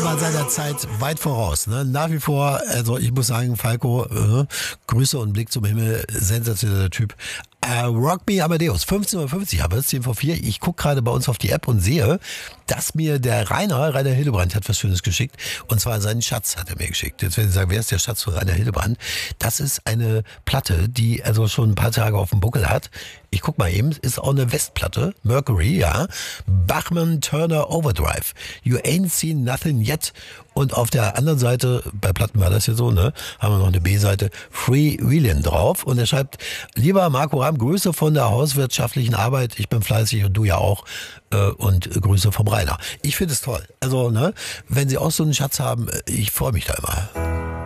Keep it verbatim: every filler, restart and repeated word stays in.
war seiner Zeit weit voraus. Ne? Nach wie vor, also ich muss sagen, Falco, äh, Grüße und Blick zum Himmel, sensationeller Typ. Äh, Rock Me Amadeus, fünfzehn Uhr fünfzig haben wir, zehn vor vier. Ich gucke gerade bei uns auf die App und sehe, dass mir der Rainer, Rainer Hildebrand hat was Schönes geschickt. Und zwar seinen Schatz hat er mir geschickt. Jetzt werden Sie sagen, wer ist der Schatz von Rainer Hildebrand? Das ist eine Platte, die also schon ein paar Tage auf dem Buckel hat. Ich guck mal eben, ist auch eine Westplatte, Mercury, ja. Bachman Turner Overdrive. You ain't seen nothing yet. Und auf der anderen Seite, bei Platten war das ja so, ne, haben wir noch eine B-Seite, Free Wheelin' drauf. Und er schreibt, lieber Marco Rahm, Grüße von der hauswirtschaftlichen Arbeit. Ich bin fleißig und du ja auch. Äh, und Grüße vom Rainer. Ich finde es toll. Also, ne, wenn Sie auch so einen Schatz haben, ich freue mich da immer.